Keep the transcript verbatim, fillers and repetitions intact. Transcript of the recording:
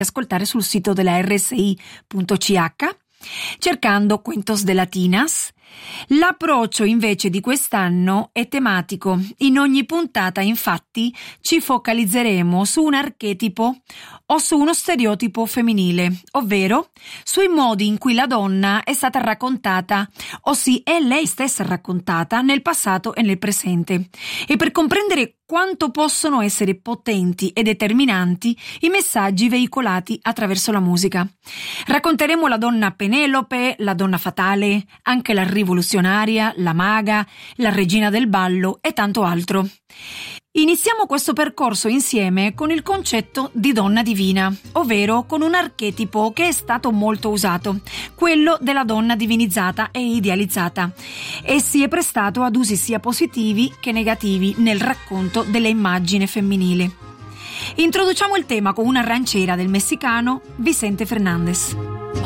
ascoltare sul sito della erre esse i punto ci acca cercando Cuentos de Latinas. L'approccio invece di quest'anno è tematico. In ogni puntata, infatti, ci focalizzeremo su un archetipo o su uno stereotipo femminile, ovvero sui modi in cui la donna è stata raccontata, o si è lei stessa raccontata nel passato e nel presente. E per comprendere quanto possono essere potenti e determinanti i messaggi veicolati attraverso la musica. Racconteremo la donna Penelope, la donna fatale, anche la rivoluzionaria, la maga, la regina del ballo e tanto altro. Iniziamo questo percorso insieme con il concetto di donna divina, ovvero con un archetipo che è stato molto usato, quello della donna divinizzata e idealizzata, e si è prestato ad usi sia positivi che negativi nel racconto delle immagini femminili. Introduciamo il tema con una ranchera del messicano Vicente Fernández.